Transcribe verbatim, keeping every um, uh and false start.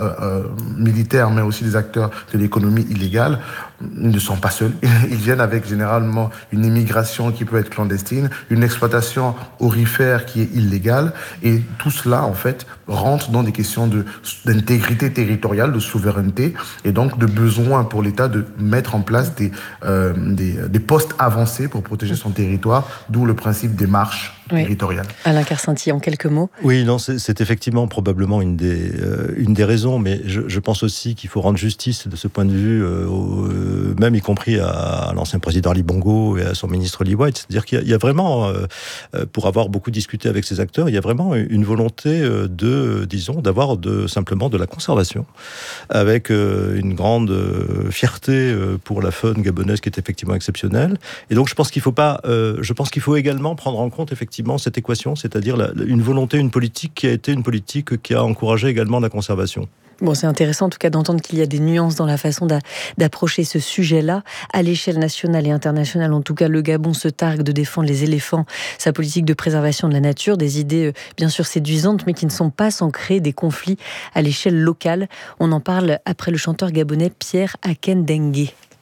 euh, euh, militaires, mais aussi des acteurs de l'économie illégale, ne sont pas seuls. Ils viennent avec généralement une immigration qui peut être clandestine, une exploitation aurifère qui est illégale, et tout cela, en fait, rentre dans des questions de, d'intégrité territoriale, de souveraineté, et donc de besoin pour l'État de mettre en place des, euh, des, des postes avancés pour protéger son territoire, d'où le principe des marches oui. territoriales. Alain Carcenti, en quelques mots. Oui, non, c'est, c'est effectivement probablement une des, euh, une des raisons, mais je, je pense aussi qu'il faut rendre justice de ce point de vue, euh, au, euh, même y compris à, à l'ancien président Ali Bongo et à son ministre Lee White. C'est-à-dire qu'il y a, il y a vraiment, euh, pour avoir beaucoup discuté avec ces acteurs, il y a vraiment une volonté de, disons, d'avoir de, simplement de la conservation, avec euh, une grande euh, fierté euh, pour la faune gabonaise qui est effectivement exceptionnelle. Et donc je pense qu'il faut pas, euh, je pense qu'il faut également prendre en compte effectivement cette équation, c'est-à-dire la, une volonté, une politique qui a été une politique qui a encouragé également la conservation. Bon, c'est intéressant en tout cas d'entendre qu'il y a des nuances dans la façon d'a, d'approcher ce sujet-là. À l'échelle nationale et internationale, en tout cas, le Gabon se targue de défendre les éléphants, sa politique de préservation de la nature, des idées euh, bien sûr séduisantes, mais qui ne sont pas sans créer des conflits à l'échelle locale. On en parle après le chanteur gabonais Pierre Akendengue.